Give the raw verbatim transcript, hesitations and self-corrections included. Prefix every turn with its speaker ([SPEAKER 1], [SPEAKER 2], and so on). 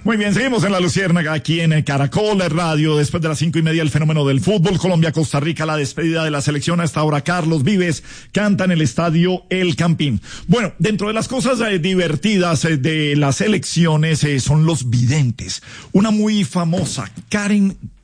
[SPEAKER 1] Muy bien, seguimos en La Luciérnaga, aquí en Caracol Radio, después de las cinco y media, el fenómeno del fútbol, Colombia-Costa Rica, la despedida de la selección. Hasta ahora Carlos Vives canta en el estadio El Campín. Bueno, dentro de las cosas eh, divertidas eh, de las elecciones eh, son los videntes. Una muy famosa, Karen